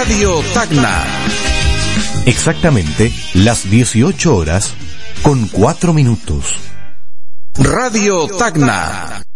Radio Tacna. Exactamente las 18 horas con 4 minutos. Radio Tacna.